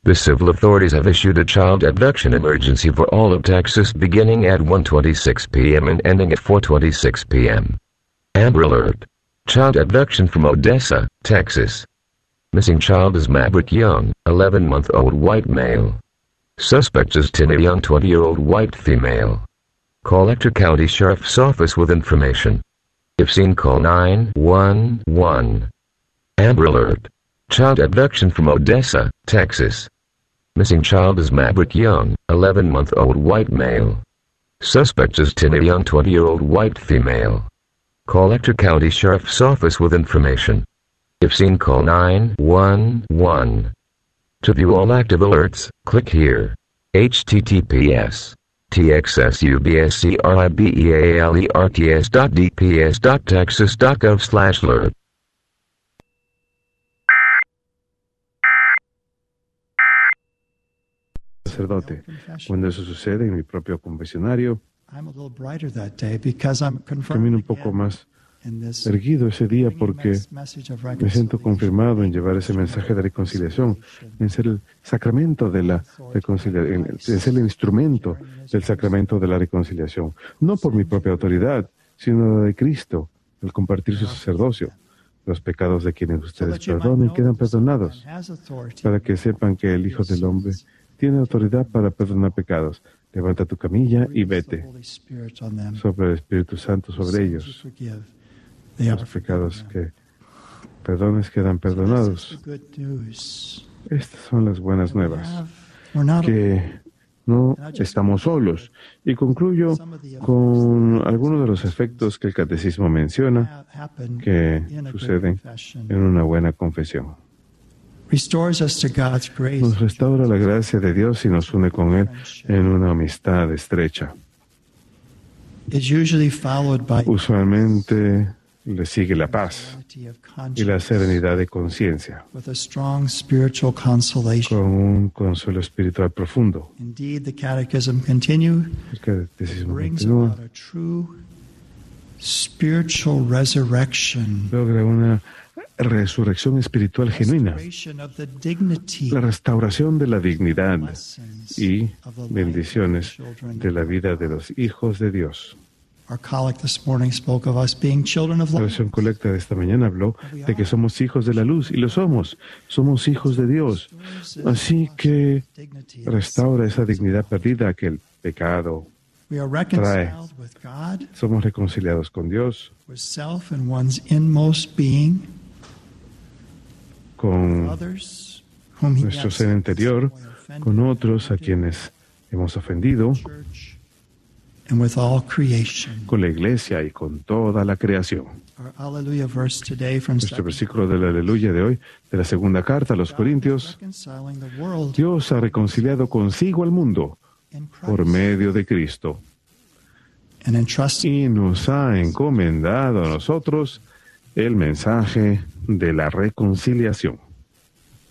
The civil authorities have issued a child abduction emergency for all of Texas beginning at 1:26 p.m. and ending at 4:26 p.m. Amber Alert. Child abduction from Odessa, Texas. Missing child is Maverick Young, 11-month-old white male. Suspect is Tina Young, 20-year-old white female. Call Ector County Sheriff's Office with information. If seen, call 911. Amber Alert. Child abduction from Odessa, Texas. Missing child is Maverick Young, 11-month-old white male. Suspect is Tina Young, 20-year-old white female. Call Ector County Sheriff's Office with information. If seen, call 911. To view all active alerts, click here. https://txsusbscribbealerts.dps.texas.gov/alert. Sacerdote, cuando eso sucede en mi propio confesionario, camino un poco más erguido ese día porque me siento confirmado en llevar ese mensaje de reconciliación, en ser el sacramento de la reconciliación, en ser el instrumento del sacramento de la reconciliación, no por mi propia autoridad, sino de Cristo, al compartir su sacerdocio. Los pecados de quienes ustedes perdonen quedan perdonados, para que sepan que el Hijo del Hombre tiene autoridad para perdonar pecados. Levanta tu camilla y vete. Sopla el Espíritu Santo sobre ellos. Los pecados que perdones quedan perdonados. Estas son las buenas nuevas, que no estamos solos. Y concluyo con algunos de los efectos que el Catecismo menciona que suceden en una buena confesión. Nos restaura la gracia de Dios y nos une con Él en una amistad estrecha. Usualmente le sigue la paz y la serenidad de conciencia, con un consuelo espiritual profundo. El catecismo continúa. Logra una resurrección espiritual genuina, la restauración de la dignidad y bendiciones de la vida de los hijos de Dios. La oración colecta de esta mañana habló de que somos hijos de la luz, y lo somos hijos de Dios. Así que restaura esa dignidad perdida que el pecado trae. Somos reconciliados con Dios, con nuestro ser interior, con otros a quienes hemos ofendido, con la iglesia y con toda la creación. Nuestro versículo del Aleluya de hoy, de la segunda carta a los Corintios: Dios ha reconciliado consigo al mundo por medio de Cristo y nos ha encomendado a nosotros el mensaje de la reconciliación.